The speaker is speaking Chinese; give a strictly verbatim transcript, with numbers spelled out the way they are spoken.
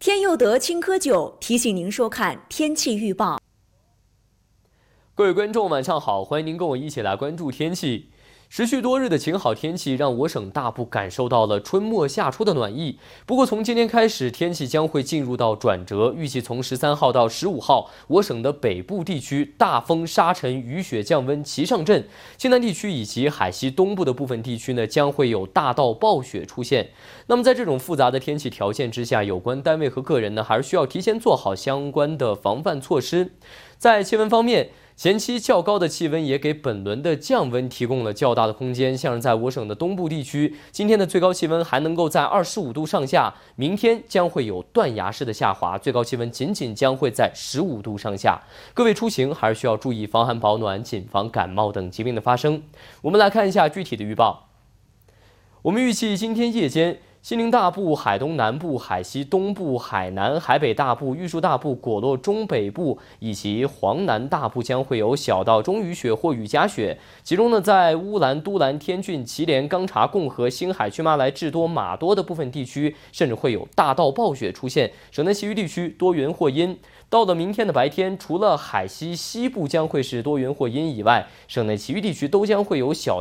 天佑德青稞酒提醒您收看天气预报。 各位观众，晚上好，欢迎您跟我一起来关注天气。持续多日的晴好天气让我省大部感受到了春末夏初的暖意。不过从今天开始，天气将会进入到转折，预计从十三号到十五号，我省的北部地区大风、沙尘、雨雪降温齐上阵，西南地区以及海西东部的部分地区呢，将会有大到暴雪出现。那么在这种复杂的天气条件之下，有关单位和个人呢，还是需要提前做好相关的防范措施。在气温方面，前期较高的气温也给本轮的降温提供了较大的空间，像是在我省的东部地区，今天的最高气温还能够在二十五度上下，明天将会有断崖式的下滑，最高气温仅仅将会在十五度上下。各位出行还是需要注意防寒保暖，谨防感冒等疾病的发生。我们来看一下具体的预报。我们预计今天夜间，西宁大部、海东南部、海西东部、海南、海北大部、玉树大部、果洛中北部以及黄南大部将会有小到中雨雪或雨夹雪，其中呢，在乌兰、都兰、天峻、祁连、钢察、共和、兴海、曲麻来、智多、玛多的部分地区，甚至会有大到暴雪出现。省内其余地区多云或阴。到了明天的白天，除了海西西部将会是多云或阴以外，省内其余地区都将会有小